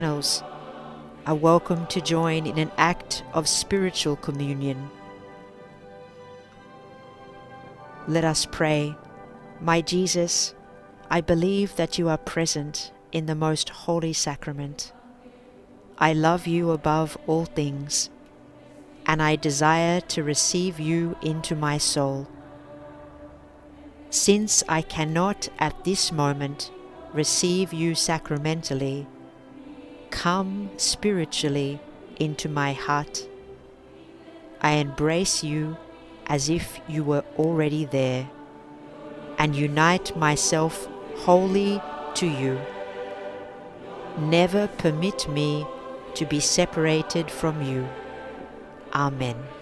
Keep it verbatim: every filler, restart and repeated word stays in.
channels are welcome to join in an act of spiritual communion. Let us pray. My Jesus, I believe that you are present in the most holy sacrament. I love you above all things, and I desire to receive you into my soul. Since I cannot at this moment receive you sacramentally, come spiritually into my heart. I embrace you as if you were already there, and unite myself wholly to you. Never permit me to be separated from you. Amen.